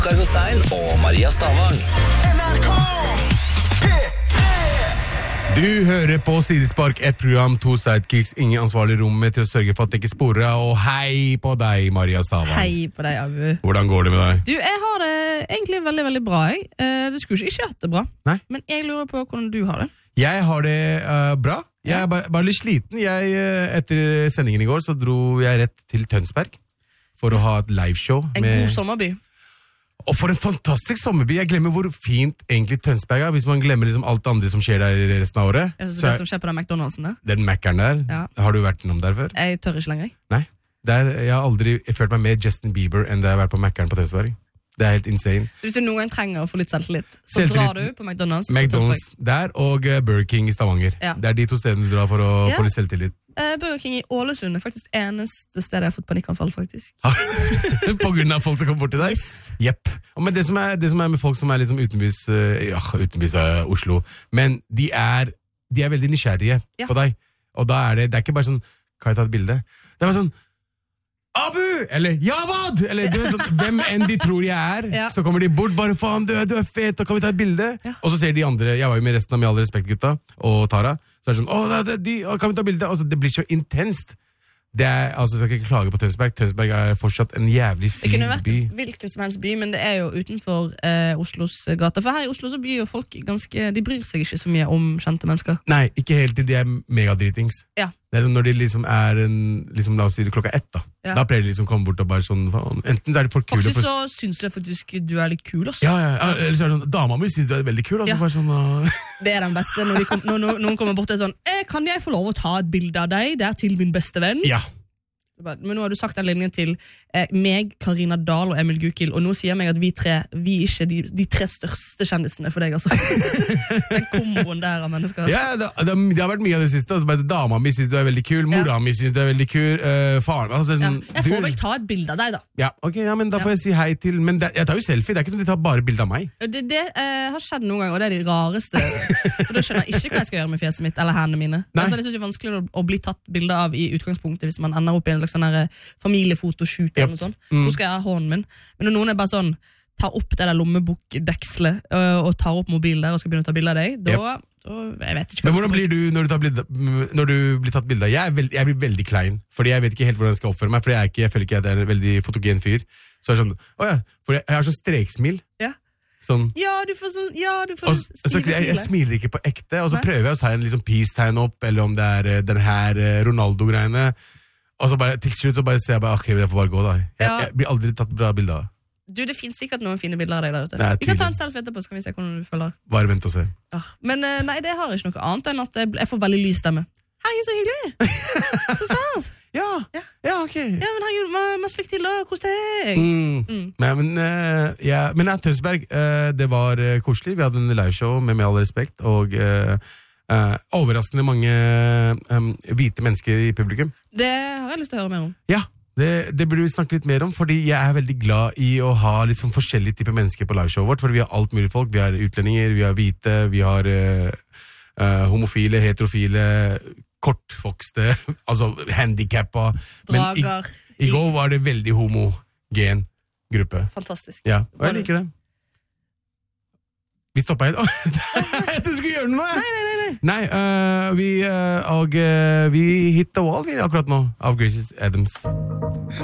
Kargostein og Maria Stavang. Du hører på Sidespark, et program, 2 sidekicks, ingen ansvarlig rommet til å sørge for at det ikke sporer, og hei på deg, Maria Stavang. Hei på deg, Abu. Hvordan går det med deg? Du, jeg har det egentlig veldig, veldig bra, jeg. Det skulle ikke hatt det bra. Nei. Men jeg lurer på hvordan du har det. Jeg har det bra. Jeg er bare litt sliten. Etter sendingen i går så dro jeg rett til Tønsberg for å ha et liveshow. En god sommerby. Og for en fantastisk sommerby. Jeg glemmer hvor fint egentlig Tønsberg er, hvis man glemmer liksom alt det andre som skjer der resten av året. Jeg synes det som skjer på den McDonald'sen der. Den Mac-eren der, Ja. Har du vært innom der før? Jeg tør ikke lenger. Nei. Jeg har aldri følt meg mer Justin Bieber enn det jeg har vært på Mac-eren på Tønsberg. Det er helt insane. Så hvis du noen gang trenger å få litt selvtillit, så drar du på McDonald's. McDonald's der, og Burger King i Stavanger. Ja. Det er de 2 stedene du drar for å få litt selvtillit. Burger King i Ålesund er faktisk eneste stedet jeg har fått panikkanfall, faktisk. På grunn av folk som kommer bort til deg? Yes. Jepp. Men det som er med folk som er liksom utenbys Oslo, men de er veldig nysgjerrige på deg. Og da er det er ikke bare sånn, kan jeg ta et bilde? Det er bare sånn, Abu! Eller Javad! Eller du vet sånn, hvem enn de tror jeg er, så kommer de bort, bare faen, du er fet, og kan vi ta et bilde? Og så ser de andre, jeg var jo med resten av Med all respekt gutta, og Tara, så er det sånn, kan vi ta bilde? Og så det blir så intenst. Altså, jeg skal ikke klage på Tønsberg. Tønsberg er fortsatt en jævlig fin by. Det kunne vært hvilken som helst by, men det er jo utenfor Oslos gater. For her i Oslo så blir jo folk de bryr seg ikke så mye om kjente mennesker. Nei, ikke helt til de er megadritings. Ja. Det er når de liksom la oss si det klokka 1 da. Ja. Da pleier de liksom komme bort og bare sånn, enten så er det for kule. Faktisk så synes jeg faktisk du er litt kul, også. Ja, eller så er det sånn, dama mi synes du er veldig kul, altså bare sånn. Det er den beste, når noen kommer bort og er sånn, kan jeg få lov å ta et bilde av deg, det er til min beste venn? Ja. Men nå har du sagt den linjen til meg, Karina Dahl og Emil Gukild, og nå sier meg at vi er ikke de 3 største kjendisene for deg, altså. Den komboen der av mennesker. Ja, det har vært mye av det siste. Altså, bare, dama mi synes du er veldig kul, mora mi synes du er veldig kul, faren altså, sånn, jeg får vel ta et bilde av deg, da. Ja, ok, men da får jeg si hei til. Men jeg tar jo selfie, det er ikke som de tar bare bilde av meg. Det har skjedd noen gang, og det er de rareste. For da skjønner jeg ikke hva jeg skal gjøre med fjeset mitt eller hendene mine. Altså, det synes jeg er vanskelig å bli tatt bilde av i utgangspunktet hvis man ender opp i en sånn familiefotoshoot eller noe sånt. Så skal jeg ha hånden min. Men når noen er bare sånn, tar opp det der lommebokdekslet og tar opp mobilen der og skal begynne å ta bilde av deg, da jeg vet ikke. Men hvordan blir du når du blir tatt bilde av? Jeg blir veldig klein, fordi jeg vet ikke helt hvordan jeg skal oppføre meg, fordi jeg føler ikke at jeg er en veldig fotogen fyr. Så er det sånn, for jeg har sånn streksmil. Ja. Sånn. Du får jeg smiler ikke på ekte, og så prøver jeg å ta en liksom peace-tegn opp, eller om det er den her Ronaldo-greiene. Og så bare, til slutt så bare ser jeg bare, ok, det får bare gå da. Jeg blir aldri tatt bra bilder av. Du, det finnes sikkert noen fine bilder av deg der ute. Vi kan ta en selfie etterpå, så kan vi se hvordan du føler. Bare vent og se. Men nei, det har ikke noe annet enn at jeg får veldig lys stemme. Hei, så hyggelig! Så stas! Ja, ok. Ja, men herregud, man slik til da, kos deg! Men Tønsberg, det var koselig. Vi hadde en liveshow med all respekt, og overraskende mange hvite mennesker i publikum. Det har jeg lyst til å høre mer om. Ja, det burde vi snakke litt mer om, fordi jeg er veldig glad i å ha litt sånn forskjellige typer mennesker på liveshowet vårt, for vi har alt mulig folk. Vi har utlendinger, vi har hvite, vi har homofile, heterofile, kortvokste, altså handicappa. Drager. Men i går var det veldig homogen gruppe. Fantastisk. Ja, og jeg liker det. Vi stoppet helt. Du skulle gjøre noe! Nei, vi hit the wall akkurat nå av Gracie Adams.